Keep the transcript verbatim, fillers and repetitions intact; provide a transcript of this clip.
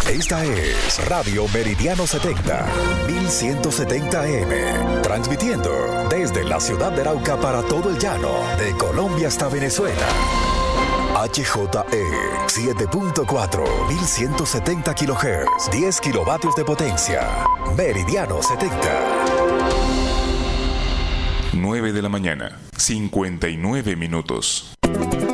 Esta es Radio Meridiano setenta, mil ciento setenta A M, transmitiendo desde la ciudad de Arauca para todo el llano, de Colombia hasta Venezuela. H J E siete punto cuatro, mil ciento setenta kilohertz, diez kilovatios de potencia. Meridiano setenta. nueve de la mañana, cincuenta y nueve minutos.